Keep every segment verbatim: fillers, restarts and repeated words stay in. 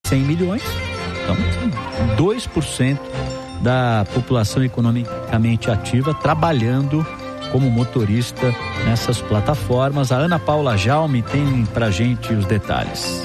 cem milhões. Então, dois por cento da população economicamente ativa trabalhando como motorista nessas plataformas. A Ana Paula Jaume tem pra gente os detalhes.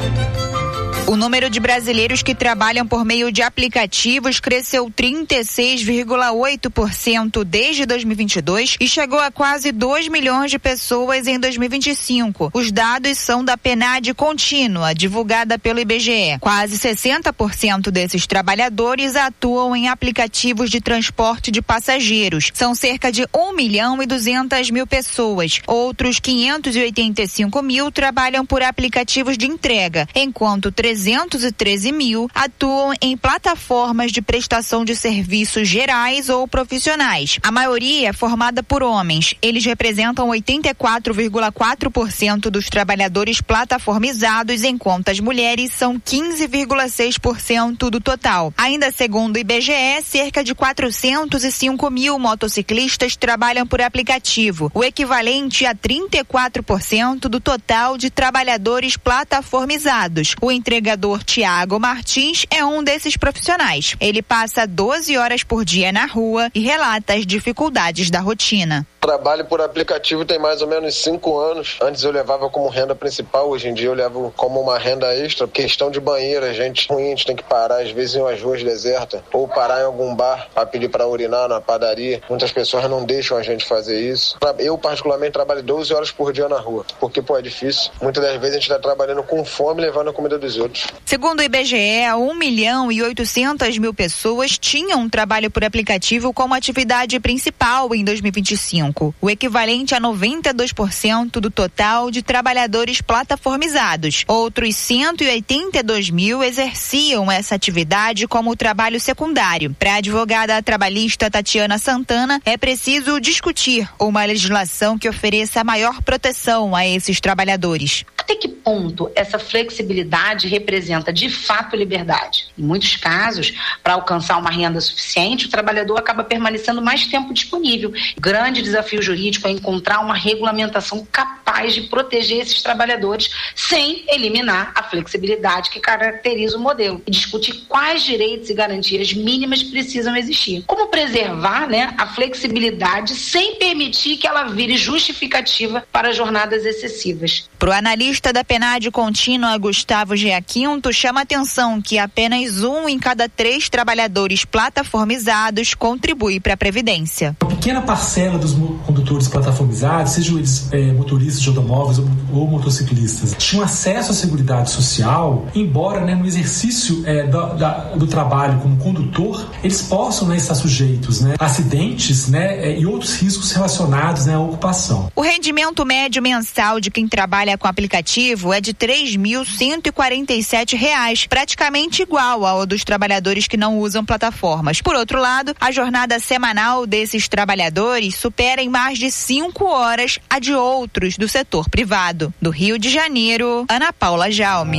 O número de brasileiros que trabalham por meio de aplicativos cresceu trinta e seis vírgula oito por cento desde dois mil e vinte e dois e chegou a quase dois milhões de pessoas em dois mil e vinte e cinco. Os dados são da PNAD contínua, divulgada pelo I B G E. Quase sessenta por cento desses trabalhadores atuam em aplicativos de transporte de passageiros. São cerca de um milhão e duzentas mil pessoas. Outros quinhentos e oitenta e cinco mil trabalham por aplicativos de entrega, enquanto trezentos e treze mil atuam em plataformas de prestação de serviços gerais ou profissionais. A maioria é formada por homens. Eles representam oitenta e quatro vírgula quatro por cento dos trabalhadores plataformizados, enquanto as mulheres são quinze vírgula seis por cento do total. Ainda segundo o I B G E, cerca de quatrocentos e cinco mil motociclistas trabalham por aplicativo, o equivalente a trinta e quatro por cento do total de trabalhadores plataformizados. O entregador Tiago Martins é um desses profissionais. Ele passa doze horas por dia na rua e relata as dificuldades da rotina. Trabalho por aplicativo tem mais ou menos cinco anos. Antes eu levava como renda principal, hoje em dia eu levo como uma renda extra. Questão de banheira, gente ruim, a gente tem que parar às vezes em umas ruas desertas ou parar em algum bar para pedir para urinar na padaria. Muitas pessoas não deixam a gente fazer isso. Eu particularmente trabalho doze horas por dia na rua, porque pô, é difícil. Muitas das vezes a gente está trabalhando com fome levando a comida dos outros. Segundo o I B G E, um milhão e oitocentas mil pessoas tinham um trabalho por aplicativo como atividade principal em dois mil e vinte e cinco. O equivalente a noventa e dois por cento do total de trabalhadores plataformizados. Outros cento e oitenta e dois mil exerciam essa atividade como trabalho secundário. Para a advogada trabalhista Tatiana Santana, é preciso discutir uma legislação que ofereça maior proteção a esses trabalhadores. Até que ponto essa flexibilidade representa de fato liberdade? Em muitos casos, para alcançar uma renda suficiente, o trabalhador acaba permanecendo mais tempo disponível. O grande desafio jurídico é encontrar uma regulamentação capaz de proteger esses trabalhadores sem eliminar a flexibilidade que caracteriza o modelo e discutir quais direitos e garantias mínimas precisam existir. Como preservar, né, a flexibilidade sem permitir que ela vire justificativa para jornadas excessivas. Para o analista da PNAD contínua, Gustavo Giaquinto, chama atenção que apenas um em cada três trabalhadores plataformizados contribui para a Previdência. Uma pequena parcela dos condutores plataformizados, sejam eles é, motoristas de automóveis ou, ou motociclistas, tinham acesso à Seguridade Social, embora, né, no exercício é, do, da, do trabalho como condutor, eles possam, né, estar sujeitos, né, a acidentes, né, é, e outros riscos relacionados, né, à ocupação. O rendimento médio mensal de quem trabalha com aplicativo é de três mil cento e quarenta e sete reais, praticamente igual ao dos trabalhadores que não usam plataformas. Por outro lado, a jornada semanal desses trabalhadores supera em mais de cinco horas a de outros do setor privado. Do Rio de Janeiro, Ana Paula Jaume.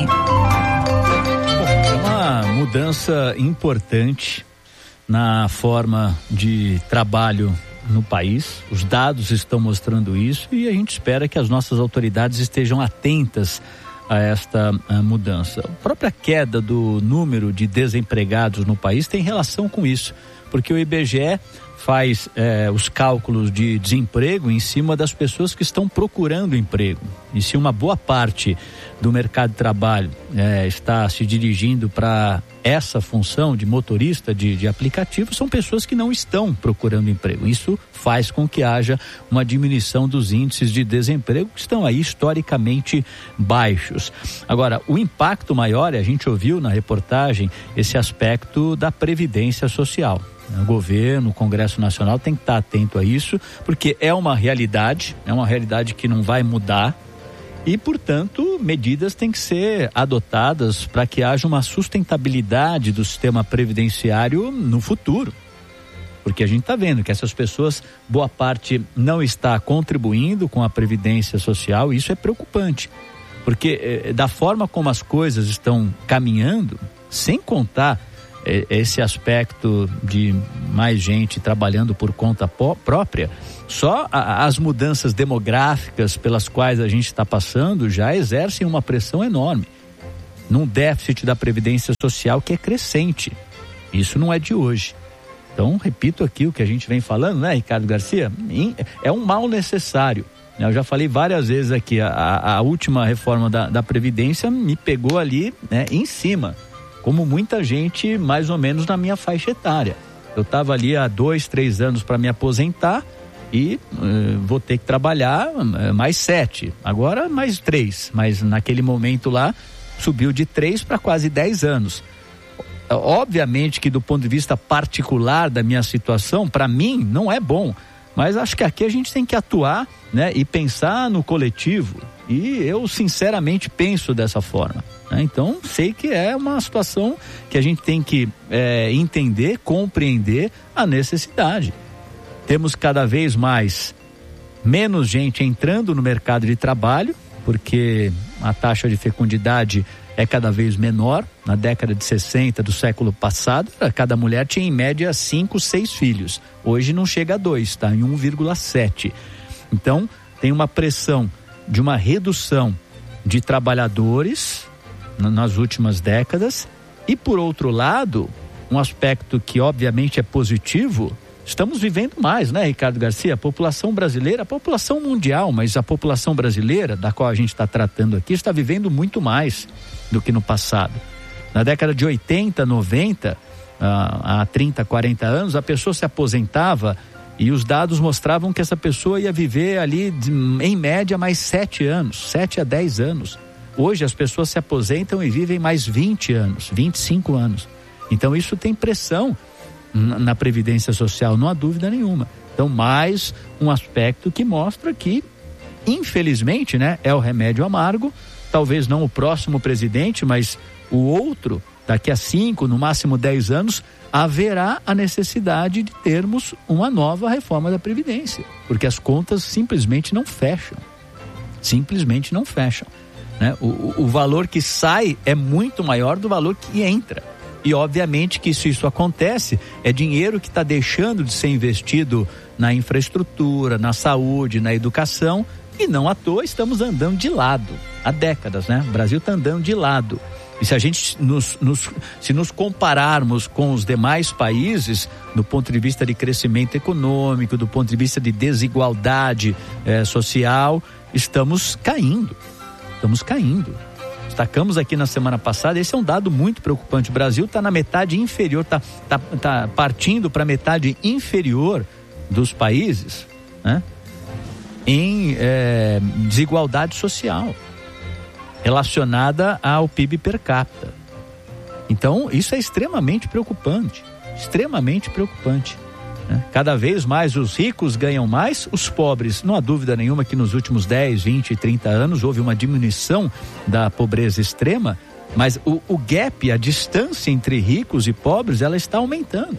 É uma mudança importante na forma de trabalho no país. Os dados estão mostrando isso e a gente espera que as nossas autoridades estejam atentas a esta a mudança. A própria queda do número de desempregados no país tem relação com isso, porque o I B G E faz eh, os cálculos de desemprego em cima das pessoas que estão procurando emprego. E se uma boa parte do mercado de trabalho eh, está se dirigindo para essa função de motorista de, de aplicativo, são pessoas que não estão procurando emprego. Isso faz com que haja uma diminuição dos índices de desemprego que estão aí historicamente baixos. Agora, o impacto maior, e a gente ouviu na reportagem, esse aspecto da Previdência Social. O governo, o Congresso Nacional tem que estar atento a isso, porque é uma realidade, é uma realidade que não vai mudar e, portanto, medidas têm que ser adotadas para que haja uma sustentabilidade do sistema previdenciário no futuro. Porque a gente está vendo que essas pessoas, boa parte não está contribuindo com a Previdência Social, e isso é preocupante. Porque eh, da forma como as coisas estão caminhando, sem contar esse aspecto de mais gente trabalhando por conta própria, só as mudanças demográficas pelas quais a gente está passando já exercem uma pressão enorme. num déficit da Previdência Social que é crescente. Isso não é de hoje. Então, repito aqui o que a gente vem falando, né, Ricardo Garcia? É um mal necessário. Eu já falei várias vezes aqui, a, a última reforma da, da Previdência me pegou ali, né, em cima, como muita gente mais ou menos na minha faixa etária. Eu estava ali há dois, três anos para me aposentar e uh, vou ter que trabalhar uh, mais sete, agora mais três, mas naquele momento lá subiu de três para quase dez anos. Obviamente que do ponto de vista particular da minha situação, para mim não é bom, mas acho que aqui a gente tem que atuar, né, e pensar no coletivo, e eu sinceramente penso dessa forma, né? Então sei que é uma situação que a gente tem que é, entender, compreender a necessidade. Temos cada vez mais menos gente entrando no mercado de trabalho, porque a taxa de fecundidade é cada vez menor. Na década de sessenta do século passado, cada mulher tinha em média cinco, seis filhos. Hoje não chega a dois, está em um vírgula sete. Então, tem uma pressão de uma redução de trabalhadores nas últimas décadas e, por outro lado, um aspecto que obviamente é positivo, estamos vivendo mais, né, Ricardo Garcia? A população brasileira, a população mundial, mas a população brasileira, da qual a gente está tratando aqui, está vivendo muito mais do que no passado. Na década de oitenta, noventa, há trinta, quarenta anos, a pessoa se aposentava e os dados mostravam que essa pessoa ia viver ali, em média, mais sete anos, sete a dez anos. Hoje as pessoas se aposentam e vivem mais vinte anos, vinte e cinco anos. Então isso tem pressão na Previdência Social, não há dúvida nenhuma. Então, mais um aspecto que mostra que, infelizmente, né, é o remédio amargo. Talvez não o próximo presidente, mas o outro, daqui a cinco, no máximo dez anos, haverá a necessidade de termos uma nova reforma da Previdência, porque as contas simplesmente não fecham. Simplesmente não fecham, né? O, o valor que sai é muito maior do valor que entra. E obviamente que se isso acontece, é dinheiro que está deixando de ser investido na infraestrutura, na saúde, na educação, e não à toa estamos andando de lado, há décadas, né? O Brasil está andando de lado. E se a gente nos, nos, se nos compararmos com os demais países, do ponto de vista de crescimento econômico, do ponto de vista de desigualdade eh, social, estamos caindo, estamos caindo. Destacamos aqui na semana passada, esse é um dado muito preocupante. O Brasil está na metade inferior, está tá, tá partindo para a metade inferior dos países, né, em é, desigualdade social relacionada ao P I B per capita. Então, isso é extremamente preocupante, extremamente preocupante. Cada vez mais os ricos ganham mais, os pobres, não há dúvida nenhuma que nos últimos dez, vinte, trinta anos houve uma diminuição da pobreza extrema, mas o, o gap, a distância entre ricos e pobres, ela está aumentando.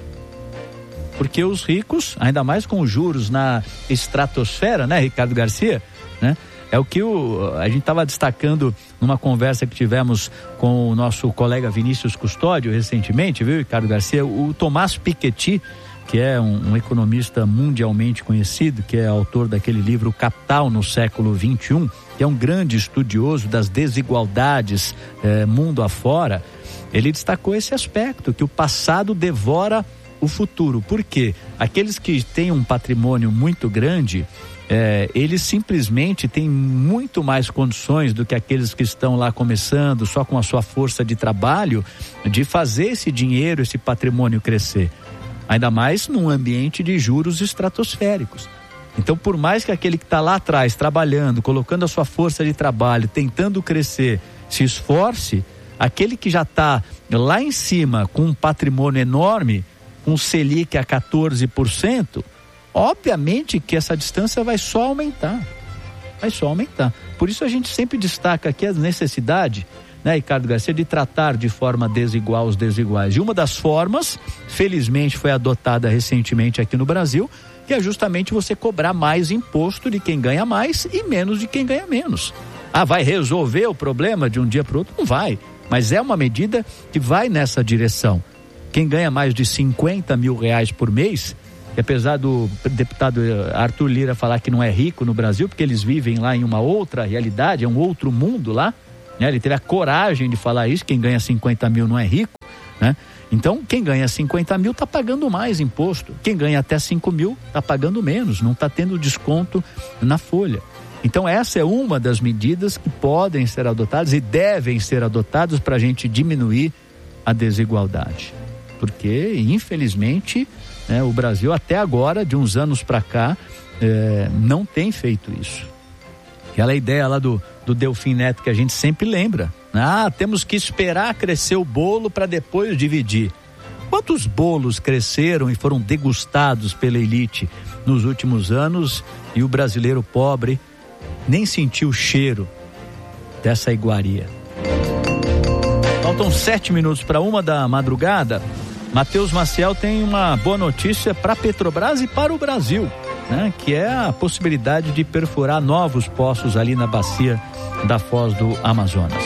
Porque os ricos, ainda mais com os juros na estratosfera, né, Ricardo Garcia, né? É o que o, a gente estava destacando numa conversa que tivemos com o nosso colega Vinícius Custódio recentemente, viu, Ricardo Garcia? O Tomás Piketty, que é um, um economista mundialmente conhecido, que é autor daquele livro Capital no século vinte e um, que é um grande estudioso das desigualdades eh, mundo afora, ele destacou esse aspecto, que o passado devora o futuro. Por quê? Aqueles que têm um patrimônio muito grande, É, eles simplesmente têm muito mais condições do que aqueles que estão lá começando, só com a sua força de trabalho, de fazer esse dinheiro, esse patrimônio crescer. Ainda mais num ambiente de juros estratosféricos. Então, por mais que aquele que está lá atrás, trabalhando, colocando a sua força de trabalho, tentando crescer, se esforce, aquele que já está lá em cima com um patrimônio enorme, com Selic a quatorze por cento, obviamente que essa distância vai só aumentar, vai só aumentar. Por isso a gente sempre destaca aqui a necessidade, né, Ricardo Garcia, de tratar de forma desigual os desiguais. E uma das formas, felizmente foi adotada recentemente aqui no Brasil, que é justamente você cobrar mais imposto de quem ganha mais e menos de quem ganha menos. Ah, vai resolver o problema de um dia para o outro? Não vai, mas é uma medida que vai nessa direção. Quem ganha mais de cinquenta mil reais por mês, que apesar do deputado Arthur Lira falar que não é rico no Brasil, porque eles vivem lá em uma outra realidade, é um outro mundo lá, né? Ele teve a coragem de falar isso, quem ganha cinquenta mil não é rico, né? Então, quem ganha cinquenta mil está pagando mais imposto. Quem ganha até cinco mil está pagando menos, não está tendo desconto na folha. Então, essa é uma das medidas que podem ser adotadas e devem ser adotadas para a gente diminuir a desigualdade. Porque, infelizmente, né, o Brasil até agora, de uns anos para cá, é, não tem feito isso. Aquela ideia lá do, do Delfim Neto que a gente sempre lembra. Ah, temos que esperar crescer o bolo para depois dividir. Quantos bolos cresceram e foram degustados pela elite nos últimos anos e o brasileiro pobre nem sentiu o cheiro dessa iguaria? Faltam sete minutos para uma da madrugada. Matheus Maciel tem uma boa notícia para a Petrobras e para o Brasil, né? Que é a possibilidade de perfurar novos poços ali na bacia da Foz do Amazonas.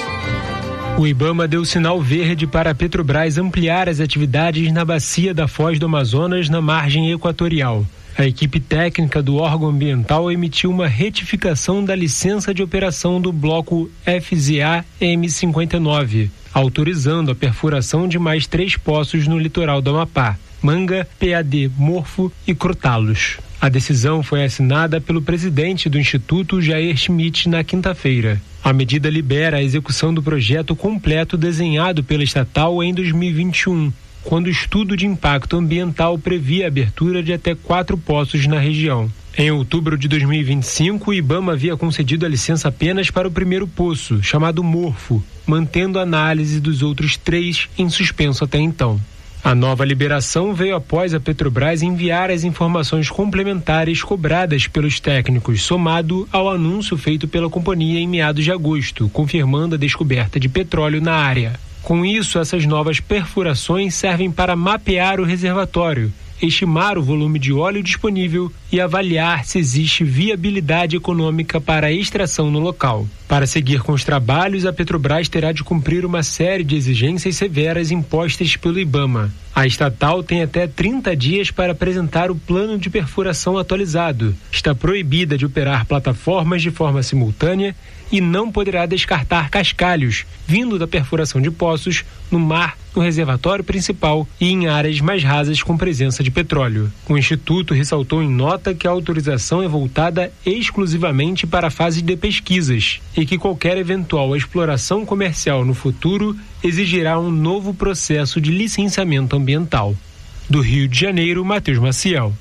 O IBAMA deu sinal verde para a Petrobras ampliar as atividades na bacia da Foz do Amazonas, na margem equatorial. A equipe técnica do órgão ambiental emitiu uma retificação da licença de operação do bloco F Z A M cinquenta e nove, autorizando a perfuração de mais três poços no litoral do Amapá: Manga, P A D Morfo e Crotalos. A decisão foi assinada pelo presidente do Instituto, Jair Schmidt, na quinta-feira. A medida libera a execução do projeto completo desenhado pela estatal em dois mil e vinte e um, quando o estudo de impacto ambiental previa a abertura de até quatro poços na região. Em outubro de dois mil e vinte e cinco, o IBAMA havia concedido a licença apenas para o primeiro poço, chamado Morfo, mantendo a análise dos outros três em suspenso até então. A nova liberação veio após a Petrobras enviar as informações complementares cobradas pelos técnicos, somado ao anúncio feito pela companhia em meados de agosto, confirmando a descoberta de petróleo na área. Com isso, essas novas perfurações servem para mapear o reservatório, estimar o volume de óleo disponível e avaliar se existe viabilidade econômica para a extração no local. Para seguir com os trabalhos, a Petrobras terá de cumprir uma série de exigências severas impostas pelo IBAMA. A estatal tem até trinta dias para apresentar o plano de perfuração atualizado. Está proibida de operar plataformas de forma simultânea e não poderá descartar cascalhos, vindo da perfuração de poços, no mar, no reservatório principal e em áreas mais rasas com presença de petróleo. O Instituto ressaltou em nota que a autorização é voltada exclusivamente para a fase de pesquisas e que qualquer eventual exploração comercial no futuro exigirá um novo processo de licenciamento ambiental. Do Rio de Janeiro, Matheus Maciel.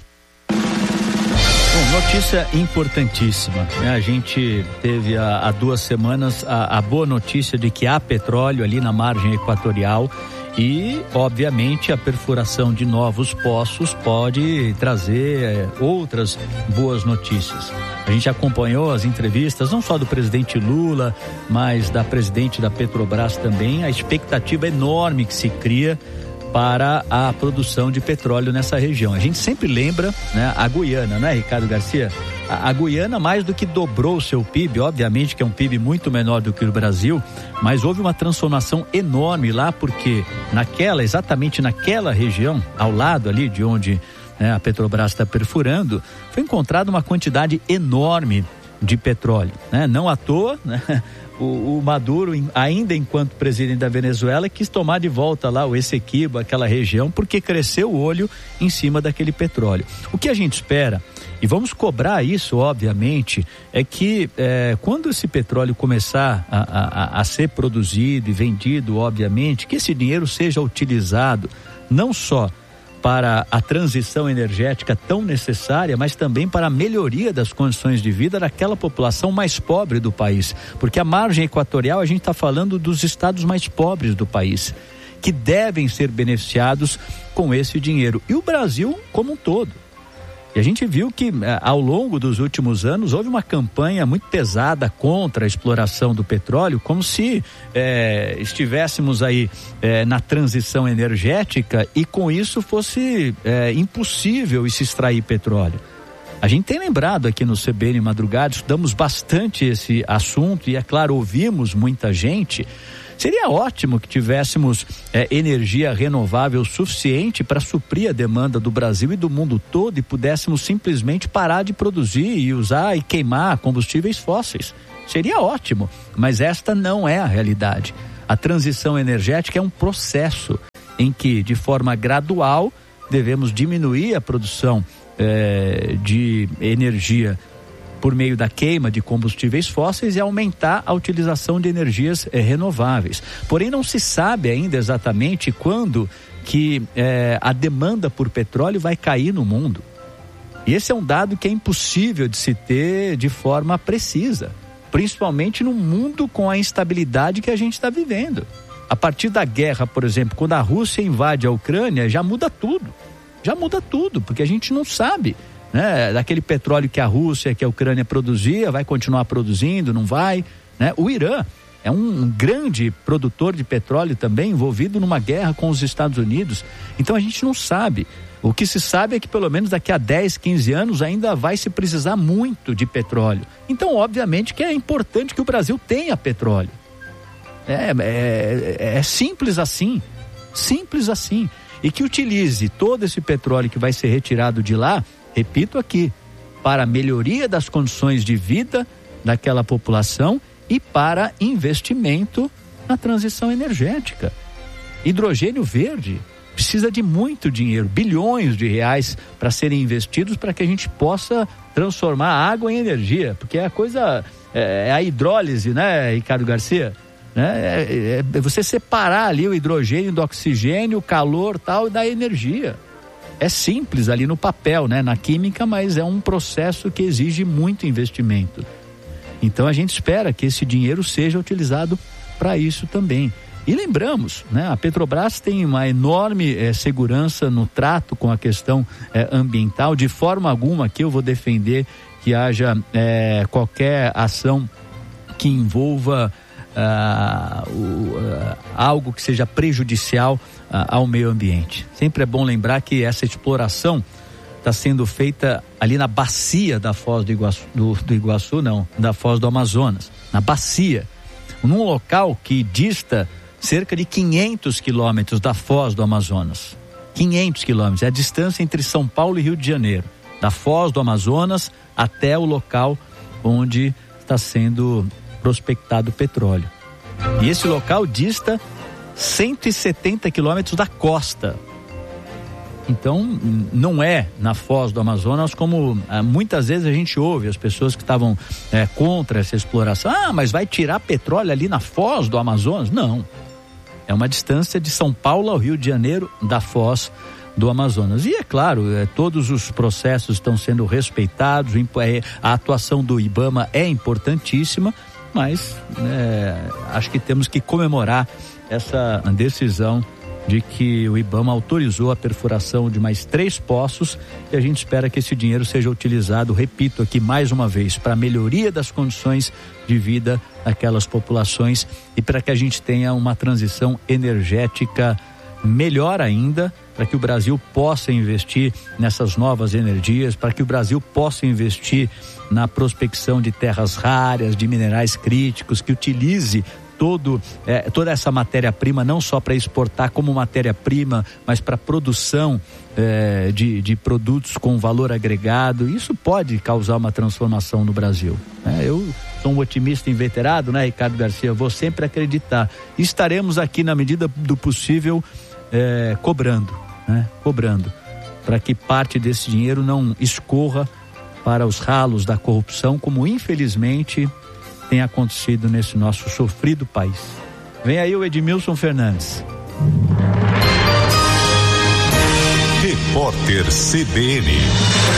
Bom, notícia importantíssima, né? A gente teve há, há duas semanas a, a boa notícia de que há petróleo ali na margem equatorial e, obviamente, a perfuração de novos poços pode trazer é, outras boas notícias. A gente acompanhou as entrevistas, não só do presidente Lula, mas da presidente da Petrobras também, a expectativa enorme que se cria para a produção de petróleo nessa região. A gente sempre lembra, né, a Guiana, não é, Ricardo Garcia? A, a Guiana mais do que dobrou o seu P I B, obviamente que é um P I B muito menor do que o Brasil, mas houve uma transformação enorme lá, porque naquela, exatamente naquela região, ao lado ali de onde, né, a Petrobras está perfurando, foi encontrada uma quantidade enorme de petróleo, né? Não à toa, né? O, o Maduro, ainda enquanto presidente da Venezuela, quis tomar de volta lá o Essequibo, aquela região, porque cresceu o olho em cima daquele petróleo. O que a gente espera, e vamos cobrar isso, obviamente, é que é, quando esse petróleo começar a, a, a ser produzido e vendido, obviamente, que esse dinheiro seja utilizado não só para a transição energética tão necessária, mas também para a melhoria das condições de vida daquela população mais pobre do país. Porque a margem equatorial, a gente está falando dos estados mais pobres do país, que devem ser beneficiados com esse dinheiro. E o Brasil como um todo. E a gente viu que ao longo dos últimos anos houve uma campanha muito pesada contra a exploração do petróleo, como se é, estivéssemos aí é, na transição energética e com isso fosse é, impossível se extrair petróleo. A gente tem lembrado aqui no C B N Madrugada, estudamos bastante esse assunto e, é claro, ouvimos muita gente. Seria ótimo que tivéssemos é, energia renovável suficiente para suprir a demanda do Brasil e do mundo todo e pudéssemos simplesmente parar de produzir e usar e queimar combustíveis fósseis. Seria ótimo, mas esta não é a realidade. A transição energética é um processo em que, de forma gradual, devemos diminuir a produção eh, de energia por meio da queima de combustíveis fósseis e aumentar a utilização de energias eh, renováveis. Porém, não se sabe ainda exatamente quando que eh, a demanda por petróleo vai cair no mundo. E esse é um dado que é impossível de se ter de forma precisa, principalmente no mundo com a instabilidade que a gente está vivendo. A partir da guerra, por exemplo, quando a Rússia invade a Ucrânia, já muda tudo. Já muda tudo, porque a gente não sabe, né? Daquele petróleo que a Rússia, que a Ucrânia produzia, vai continuar produzindo, não vai, né? O Irã é um grande produtor de petróleo também, envolvido numa guerra com os Estados Unidos. Então a gente não sabe. O que se sabe é que pelo menos daqui a dez, quinze anos ainda vai se precisar muito de petróleo. Então, obviamente que é importante que o Brasil tenha petróleo. É, é, é simples assim, simples assim. E que utilize todo esse petróleo que vai ser retirado de lá, repito aqui, para a melhoria das condições de vida daquela população e para investimento na transição energética. Hidrogênio verde precisa de muito dinheiro, bilhões de reais para serem investidos para que a gente possa transformar a água em energia, porque é a coisa, é, é a hidrólise, né, Ricardo Garcia? Né? É, é você separar ali o hidrogênio do oxigênio, o calor tal, e da energia. É simples ali no papel, né, na química, mas é um processo que exige muito investimento. Então a gente espera que esse dinheiro seja utilizado para isso também. E lembramos, né, a Petrobras tem uma enorme eh, segurança no trato com a questão eh, ambiental. De forma alguma que eu vou defender que haja eh, qualquer ação que envolva ah, o, ah, algo que seja prejudicial ah, ao meio ambiente. Sempre é bom lembrar que essa exploração está sendo feita ali na bacia da Foz do Iguaçu, do, do Iguaçu, não, da Foz do Amazonas, na bacia, num local que dista cerca de quinhentos quilômetros da Foz do Amazonas. quinhentos quilômetros, é a distância entre São Paulo e Rio de Janeiro, da Foz do Amazonas até o local onde está sendo prospectado petróleo. E esse local dista cento e setenta quilômetros da costa. Então, não é na Foz do Amazonas como ah, muitas vezes a gente ouve as pessoas que estavam eh, contra essa exploração. Ah, mas vai tirar petróleo ali na Foz do Amazonas? Não. É uma distância de São Paulo ao Rio de Janeiro, da Foz do Amazonas. E é claro, eh, todos os processos estão sendo respeitados, a atuação do IBAMA é importantíssima, mas eh, acho que temos que comemorar essa decisão de que o IBAMA autorizou a perfuração de mais três poços e a gente espera que esse dinheiro seja utilizado, repito aqui mais uma vez, para a melhoria das condições de vida daquelas populações e para que a gente tenha uma transição energética melhor ainda, para que o Brasil possa investir nessas novas energias, para que o Brasil possa investir na prospecção de terras raras, de minerais críticos, que utilize Todo, é, toda essa matéria-prima, não só para exportar como matéria-prima, mas para produção é, de, de produtos com valor agregado. Isso pode causar uma transformação no Brasil. É, eu sou um otimista inveterado, né, Ricardo Garcia? Vou sempre acreditar. Estaremos aqui, na medida do possível, é, cobrando, né? Cobrando, para que parte desse dinheiro não escorra para os ralos da corrupção, como infelizmente tem acontecido nesse nosso sofrido país. Vem aí o Edmilson Fernandes. Repórter C B N.